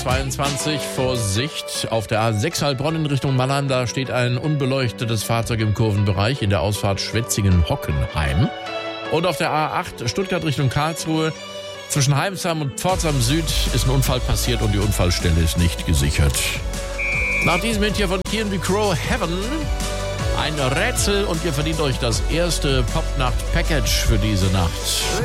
22, Vorsicht, auf der A6 Heilbronn in Richtung Mannheim, da steht ein unbeleuctetes Fahrzeug im Kurvenbereich in der Ausfahrt Schwetzingen-Hockenheim. Und auf der A8 Stuttgart Richtung Karlsruhe zwischen Heimsheim und Pforzheim Süd ist ein Unfall passiert und die Unfallstelle ist nicht gesichert. Nach diesem Hit hier von Kian Crow, Heaven, ein Rätsel und ihr verdient euch das erste Popnacht-Package für diese Nacht.